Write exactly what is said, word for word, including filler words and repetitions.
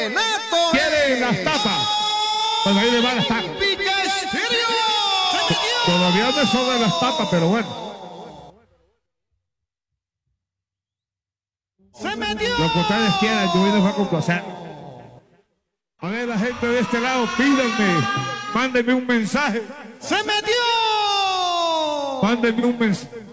Quiere las tapas. Pues ahí le van las tapas. Todavía me sobran las tapas, pero bueno. Se metió. Lo que ustedes quieran, yo hoy les voy a complacer. A ver, la gente de este lado, pídanme, mándenme un mensaje. Se metió. Mándenme un mensaje.